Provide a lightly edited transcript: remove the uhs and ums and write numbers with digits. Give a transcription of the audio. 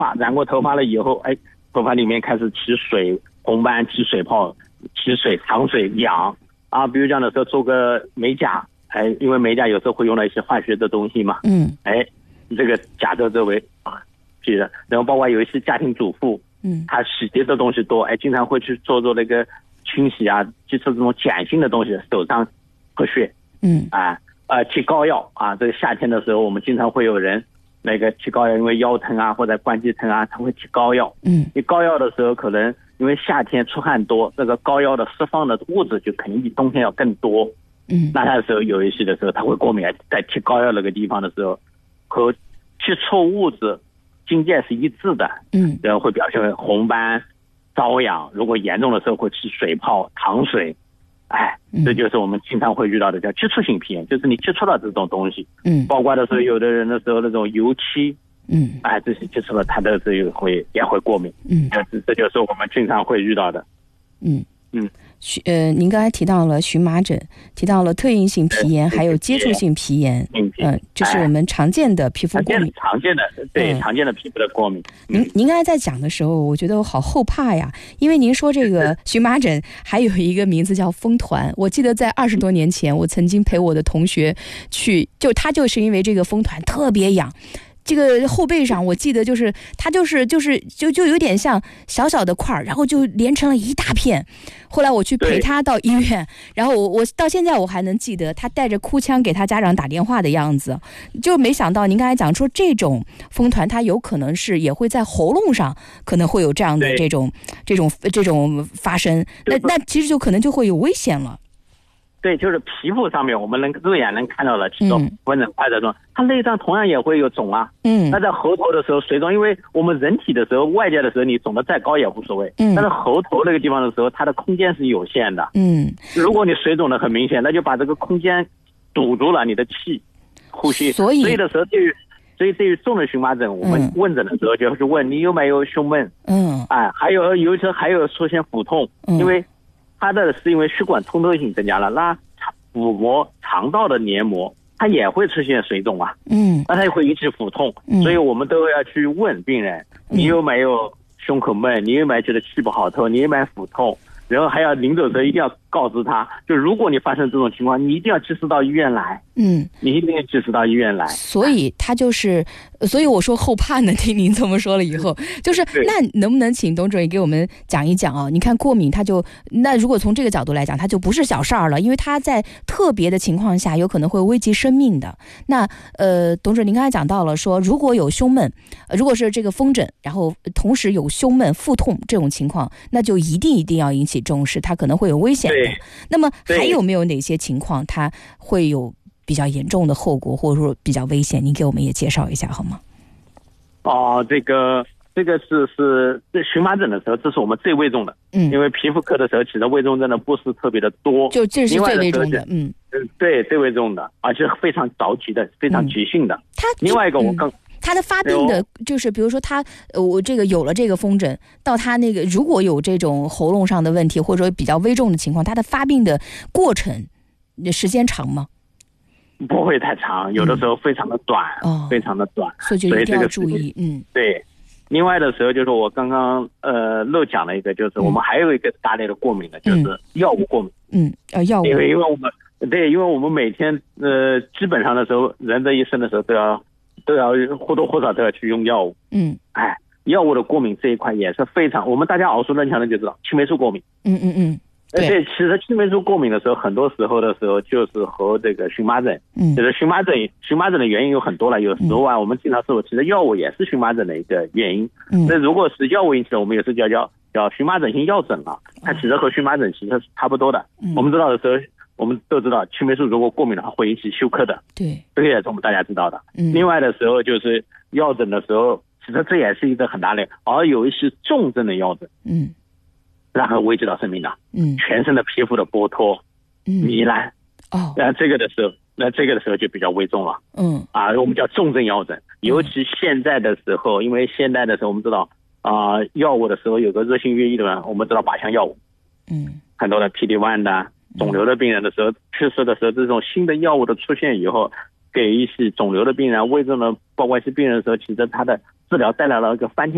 发，染过头发了以后，哎，头发里面开始起水、红斑、起水泡、起水、长水、痒啊。比如这样的时候做个美甲，哎，因为美甲有时候会用到一些化学的东西嘛，哎，这个甲周周围是的，然后包括有一些家庭主妇，他洗涤的东西多，哎，经常会去做那个清洗啊，接触这种碱性的东西，手上喝血，贴膏药啊，这个夏天的时候，我们经常会有人那个贴膏药，因为腰疼啊或者关节疼啊，他会贴膏药。贴膏药的时候，可能因为夏天出汗多，这个膏药的释放的物质就肯定比冬天要更多。那他的时候有一些的时候他会过敏，在贴膏药那个地方的时候，和接触物质经界是一致的。然后会表现为红斑、瘙痒，如果严重的时候会起水泡、淌水。哎，这就是我们经常会遇到的叫接触性皮炎，就是你接触到这种东西，包括的时候有的人的时候那种油漆，哎，这些接触了他的这也会过敏，这就是我们经常会遇到的。 您刚才提到了荨麻疹，提到了特应性皮炎，还有接触性皮炎，这是我们常见的皮肤过敏， 常见的皮肤的过敏。 您刚才在讲的时候，我觉得我好后怕呀，因为您说这个荨麻疹还有一个名字叫风团。我记得在20多年前，我曾经陪我的同学去，他就是因为这个风团特别痒。这个后背上我记得就是它就有点像小小的块儿，然后就连成了一大片。后来我去陪他到医院，然后我到现在我还能记得他带着哭腔给他家长打电话的样子。就没想到您刚才讲说这种风团它有可能是也会在喉咙上可能会有这样的这种发生，那其实就可能就会有危险了。 对，就是皮肤上面我们肉眼能看到了这种风疹块的这种，它内脏同样也会有肿啊。那在喉头的时候水肿，因为我们人体的时候外界的时候你肿得再高也无所谓，但是喉头那个地方的时候它的空间是有限的。如果你水肿的很明显，那就把这个空间堵住了你的气呼吸，所以的时候对于重的荨麻疹，我们问诊的时候就是问你有没有胸闷，还有时候还有出现腹痛，因为它的是因为血管通透性增加了，那腹膜、肠道的黏膜它也会出现水肿啊，那它也会引起腹痛，所以我们都要去问病人，你有没有胸口闷，你有没有觉得气不好透，你有没有腹痛，然后还要临走的时候一定要告知他，就如果你发生这种情况，你一定要及时到医院来。你一定要及时到医院来。 所以我说后怕呢，听您这么说了以后，就是那能不能请董主任给我们讲一讲啊？你看过敏，那如果从这个角度来讲，它就不是小事儿了，因为它在特别的情况下有可能会危及生命的。那董主任您刚才讲到了说，如果有胸闷，如果是这个风疹，然后同时有胸闷、腹痛这种情况，那就一定要引起重视，它可能会有危险的。那么还有没有哪些情况它会有比较严重的后果，或者说比较危险？您给我们也介绍一下好吗？ 这个是荨麻疹的时候，这是我们最危重的。因为皮肤科的时候，其实危重症的不是特别的多， 就这是最危重的。 对，最危重的，而且非常着急的，非常急性的。另外一个它的发病的就是比如说我这个有了这个风疹，到它那个如果有这种喉咙上的问题，或者说比较危重的情况，它的发病的过程时间长吗？ 不会太长，有的时候非常的短，非常的短， 所以就一定要注意。 对。另外的时候就是我刚刚漏讲了一个，就是我们还有一个大类的过敏的，就是药物过敏。 药物。因为我们每天基本上的时候，人的一生的时候都要或多或少都要去用药物。药物的过敏这一块也是非常，我们大家耳熟能详的就知道青霉素过敏。对，其实青霉素过敏的时候，很多时候就是和这个荨麻疹。就是荨麻疹的原因有很多了，有时候我们经常说，其实药物也是荨麻疹的一个原因。那如果是药物引起的，我们有时候叫荨麻疹性药疹了，它其实和荨麻疹其实是差不多的。我们知道的时候，我们都知道青霉素如果过敏的话会引起休克的。对，这个也是我们大家知道的。另外的时候就是药疹的时候，其实这也是一个很大类，而有一些重症的药疹。然后危及到生命的，全身的皮肤的剥脱、糜烂，那这个的时候就比较危重了，我们叫重症药疹。尤其现在的时候，因为现在的时候我们知道药物的时候有个热性约一的，我们知道靶向药物，很多的 PD-1 的肿瘤的病人的时候去世的时候，这种新的药物的出现以后，给一些肿瘤的病人、危重的包括一些病人的时候，其实他的治疗带来了一个翻天